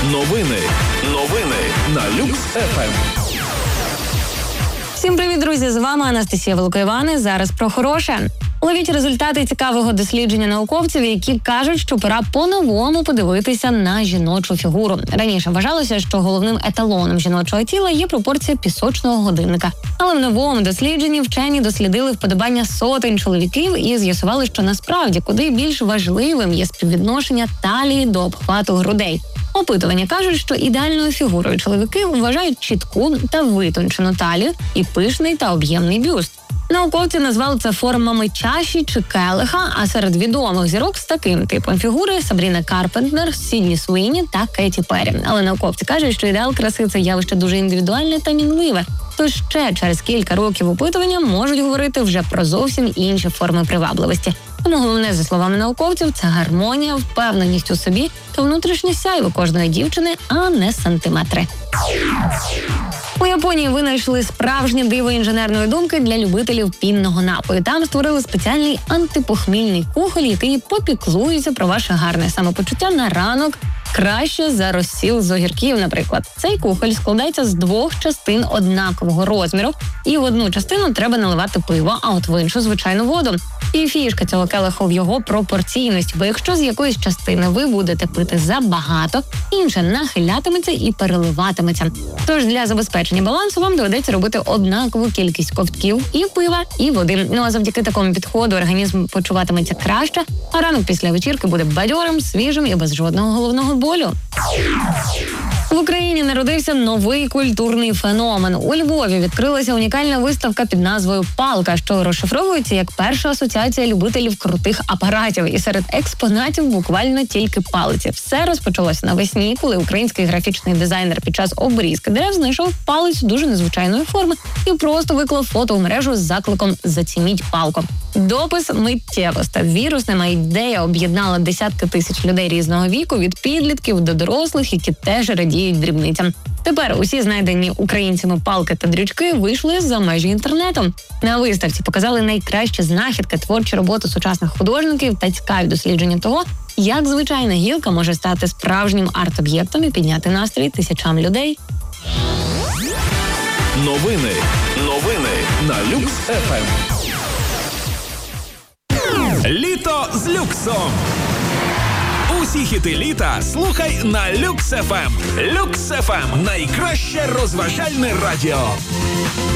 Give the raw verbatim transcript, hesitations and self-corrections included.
Новини. Новини на Люкс еф ем. Всім привіт, друзі! З вами Анастасія Великоївани. Зараз про хороше. Ловіть результати цікавого дослідження науковців, які кажуть, що пора по-новому подивитися на жіночу фігуру. Раніше вважалося, що головним еталоном жіночого тіла є пропорція пісочного годинника. Але в новому дослідженні вчені дослідили вподобання сотень чоловіків і з'ясували, що насправді куди більш важливим є співвідношення талії до обхвату грудей. Опитування кажуть, що ідеальною фігурою чоловіки вважають чітку та витончену талію і пишний та об'ємний бюст. Науковці назвали це формами чаші чи келиха, а серед відомих зірок з таким типом фігури Сабріна Карпентер, Сідні Суїні та Кеті Перрі. Але науковці кажуть, що ідеал краси – це явище дуже індивідуальне та мінливе. Тож ще через кілька років опитування можуть говорити вже про зовсім інші форми привабливості. Тому головне, за словами науковців, це гармонія, впевненість у собі та внутрішнє сяйво кожної дівчини, а не сантиметри. У Японії винайшли справжнє диво інженерної думки для любителів пінного напою. Там створили спеціальний антипохмільний кухоль, який попіклується про ваше гарне самопочуття на ранок краще за розсіл з огірків, наприклад. Цей кухоль складається з двох частин однакового розміру, і в одну частину треба наливати пиво, а от в іншу – звичайну воду. І фішка цього келиху в його пропорційності, бо якщо з якоїсь частини ви будете пити забагато, інша нахилятиметься і переливатиметься. Тож для забезпечення балансу вам доведеться робити однакову кількість ковтків і пива, і води. Ну а завдяки такому підходу організм почуватиметься краще, а ранок після вечірки буде бадьорим, свіжим і без жодного головного болю. В Україні народився новий культурний феномен. У Львові відкрилася унікальна виставка під назвою «Палка», що розшифровується як перша асоціація любителів крутих апаратів. І серед експонатів буквально тільки палиці. Все розпочалося навесні, коли український графічний дизайнер під час обрізки дерев знайшов палицю дуже незвичайної форми і просто виклав фото в мережу з закликом «Зацініть палку». Допис миттєво став вірусним, а ідея об'єднала десятки тисяч людей різного віку, від підлітків до дорослих, які теж радіють дрібницям. Тепер усі знайдені українцями палки та дрючки вийшли за межі інтернету. На виставці показали найкращі знахідки, творчі роботи сучасних художників та цікаві дослідження того, як звичайна гілка може стати справжнім арт-об'єктом і підняти настрій тисячам людей. Новини. Новини на Люкс еф ем. Літо з люксом. Усі хіти літа слухай на Люкс еф ем. Люкс еф ем – найкраще розважальне радіо.